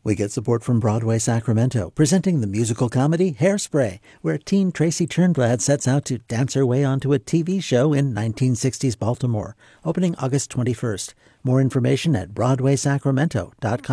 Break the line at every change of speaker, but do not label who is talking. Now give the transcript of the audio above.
We get support from Broadway Sacramento, presenting the musical comedy Hairspray, where teen Tracy Turnblad sets out to dance her way onto a TV show in 1960s Baltimore, opening August 21st. More information at BroadwaySacramento.com.